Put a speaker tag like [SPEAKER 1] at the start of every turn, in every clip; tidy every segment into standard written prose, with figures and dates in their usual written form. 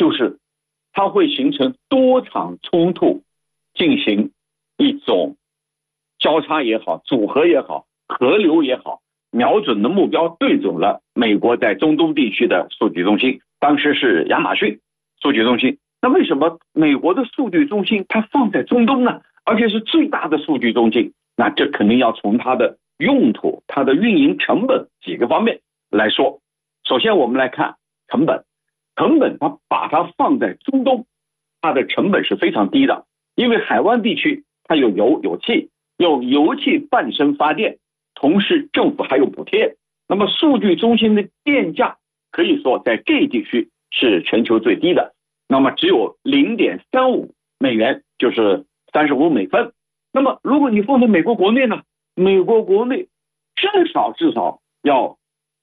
[SPEAKER 1] 就是它会形成多场冲突，进行一种交叉也好，组合也好，合流也好，瞄准的目标对准了美国在中东地区的数据中心，当时是亚马逊数据中心。那为什么美国的数据中心它放在中东呢？而且是最大的数据中心？那这肯定要从它的用途、它的运营成本几个方面来说。首先我们来看成本，它把它放在中东，它的成本是非常低的，因为海湾地区它有油有气，用油气伴生发电，同时政府还有补贴。那么数据中心的电价可以说在这地区是全球最低的，那么只有 0.35 美元，就是35美分。那么如果你放在美国国内呢，美国国内至少要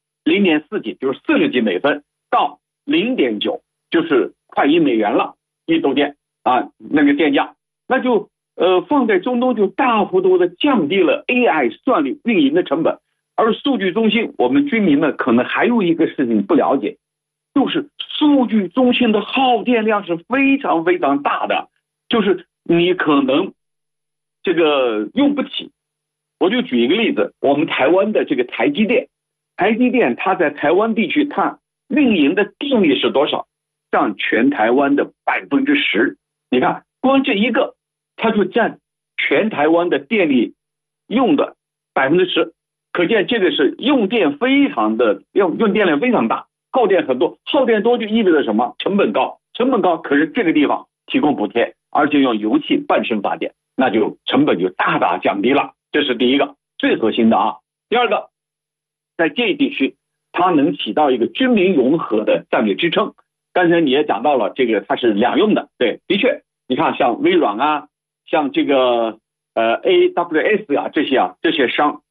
[SPEAKER 1] 0.4 几，就是40几美分到 0.9， 就是快1美元了一度电啊，那个电价，那就放在中东就大幅度的降低了 AI 算力运营的成本。而数据中心，我们居民们可能还有一个事情不了解，就是数据中心的耗电量是非常非常大的，就是你可能这个用不起。我就举一个例子，我们台湾的这个台积电它在台湾地区它运营的电力是多少？占全台湾的10%。你看光这一个它就占全台湾的电力用的10%，可见这个是用电非常的用电量非常大，耗电很多。耗电多就意味着什么？成本高，可是这个地方提供补贴，而且用油气伴生发电，那就成本就大大降低了。这是第一个最核心的啊。第二个，在这一地区它能起到一个军民融合的战略支撑。刚才你也讲到了，这个它是两用的。对，的确你看像微软啊，像这个AWS 啊，这些商